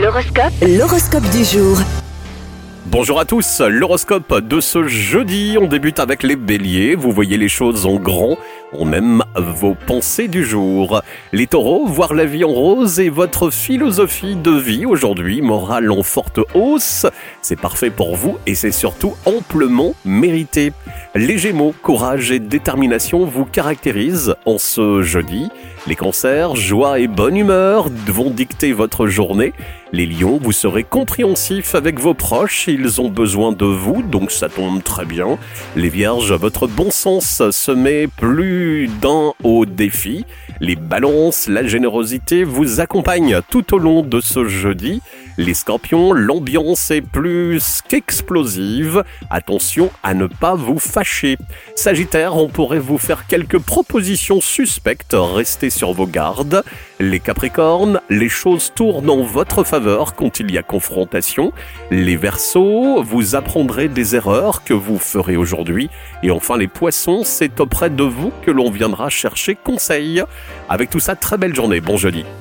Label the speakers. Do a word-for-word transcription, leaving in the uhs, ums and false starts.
Speaker 1: L'horoscope.
Speaker 2: L'horoscope du jour.
Speaker 3: Bonjour à tous, l'horoscope de ce jeudi, on débute avec les béliers, vous voyez les choses en grand, on aime vos pensées du jour. Les taureaux, voir la vie en rose et votre philosophie de vie aujourd'hui, morale en forte hausse, c'est parfait pour vous et c'est surtout amplement mérité. Les gémeaux, courage et détermination vous caractérisent en ce jeudi. Les cancers, joie et bonne humeur vont dicter votre journée. Les lions, vous serez compréhensifs avec vos proches, ils ont besoin de vous, donc ça tombe très bien. Les vierges, votre bon sens se met plus d'un au défi. Les balances, la générosité vous accompagne tout au long de ce jeudi. Les scorpions, l'ambiance est plus qu'explosive. Attention à ne pas vous fâcher. Sagittaire, on pourrait vous faire quelques propositions suspectes, restez sur vos gardes. Les capricornes, les choses tournent en votre faveur quand il y a confrontation. Les verseaux, vous apprendrez des erreurs que vous ferez aujourd'hui. Et enfin les poissons, c'est auprès de vous que l'on viendra chercher conseil. Avec tout ça, très belle journée, bon jeudi.